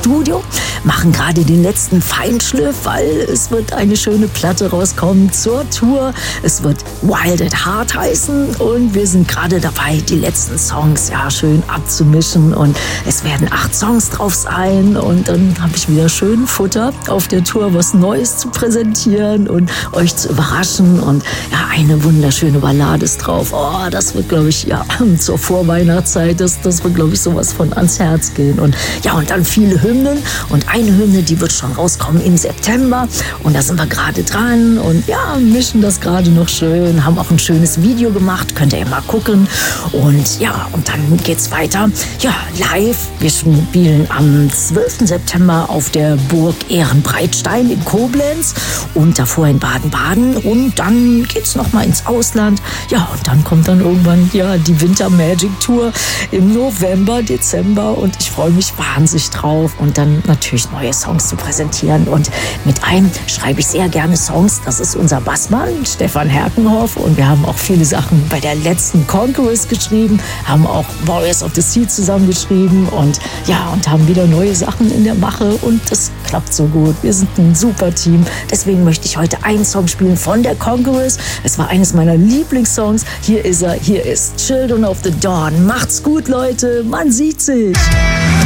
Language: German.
Studio, machen gerade den letzten Feinschliff, weil es wird eine schöne Platte rauskommen zur Tour. Es wird Wild at Heart heißen und wir sind gerade dabei, die letzten Songs schön abzumischen und es werden 8 Songs drauf sein und dann habe ich wieder schön Futter auf der Tour, was Neues zu präsentieren und euch zu überraschen und eine wunderschöne Ballade ist drauf. Oh, das wird, glaube ich, zur Vorweihnachtszeit, das wird, glaube ich, sowas von ans Herz gehen und dann viele Hymnen und eine Hymne, die wird schon rauskommen im September und da sind wir gerade dran und mischen das gerade noch schön, haben auch ein schönes Video gemacht, könnt ihr mal gucken und und dann geht's weiter. Live, wir spielen am 12. September auf der Burg Ehrenbreitstein in Koblenz und davor in Baden-Baden und dann geht's nochmal ins Ausland. Und dann kommt dann irgendwann die Winter Magic Tour im November, Dezember und ich freue mich wahnsinnig drauf und dann natürlich neue Songs zu präsentieren und mit einem schreibe ich sehr gerne Songs, das ist unser Bassmann Stefan Herkenhoff und wir haben auch viele Sachen bei der letzten Conquerors geschrieben, haben auch Warriors of the Sea zusammengeschrieben und haben wieder neue Sachen in der Mache und das klappt so gut. Wir sind ein super Team. Deswegen möchte ich heute einen Song spielen von der Conquerors. Es war eines meiner Lieblingssongs. Hier ist er. Hier ist Children of the Dawn. Macht's gut, Leute. Man sieht sich.